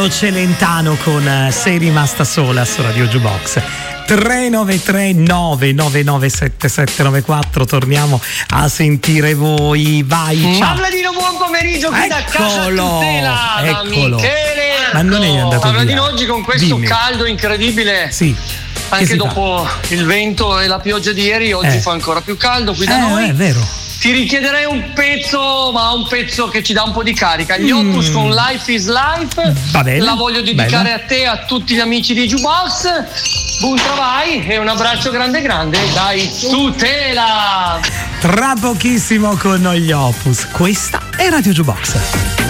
Celentano con Sei rimasta sola su Radio Jukebox. 393 999 7794. Torniamo a sentire voi. Vai, ciao. Pavladino, buon pomeriggio qui da Casa Tutela, da Eccolo. Michele. Ma non è andato via. Pavladino, oggi con questo Dimmi. caldo incredibile. Sì. Anche dopo il vento e la pioggia di ieri, oggi fa ancora più caldo qui da noi. È vero. Ti richiederei un pezzo, ma un pezzo che ci dà un po' di carica. Gli Opus con Life is Life. Va bene. La voglio dedicare a te e a tutti gli amici di Jukebox. Buon travai e un abbraccio grande dai Tutela. Tra pochissimo con gli Opus. Questa è Radio Jukebox.